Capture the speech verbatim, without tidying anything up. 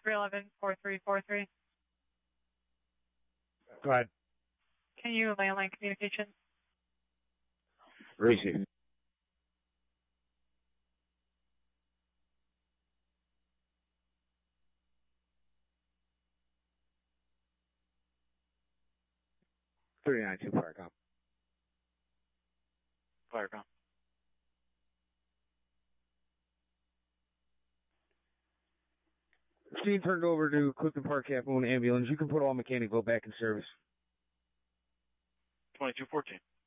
three one one, four three four three. Go ahead. Can you landline communication? Receive. three nine two Firecom. Firecom. Scene turned over to Clifton Park Half Moon Ambulance. You can put all mechanical back in service. twenty-two fourteen.